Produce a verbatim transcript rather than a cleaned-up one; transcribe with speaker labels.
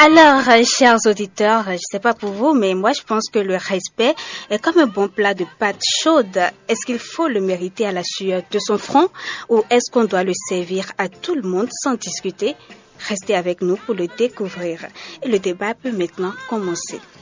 Speaker 1: Alors, euh, chers auditeurs, je sais pas pour vous, mais moi je pense que le respect est comme un bon plat de pâtes chaudes. Est-ce qu'il faut le mériter à la sueur de son front ou est-ce qu'on doit le servir à tout le monde sans discuter? Restez avec nous pour le découvrir. Et le débat peut maintenant commencer.